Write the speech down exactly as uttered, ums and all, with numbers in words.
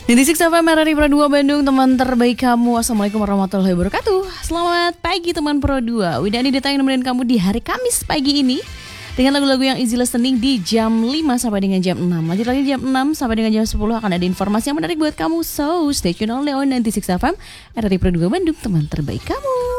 Di Six F M R R I Pro dua Bandung, teman terbaik kamu. Assalamualaikum warahmatullahi wabarakatuh. Selamat pagi teman Pro dua. Widani Dita yang nemenin kamu di hari Kamis pagi ini dengan lagu-lagu yang easy listening di jam lima sampai dengan jam enam. Lanjut lagi jam enam sampai dengan jam sepuluh akan ada informasi yang menarik buat kamu. So, stay tune only on sembilan puluh enam F M R R I Pro dua Bandung, teman terbaik kamu.